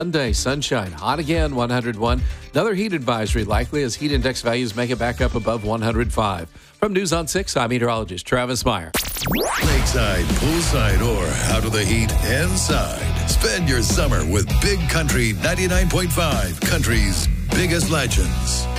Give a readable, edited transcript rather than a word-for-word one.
Sunday, sunshine, hot again, 101. Another heat advisory likely as heat index values make it back up above 105. From News on 6, I'm meteorologist Travis Meyer. Lakeside, poolside, or out of the heat inside. Spend your summer with Big Country 99.5, country's biggest legends.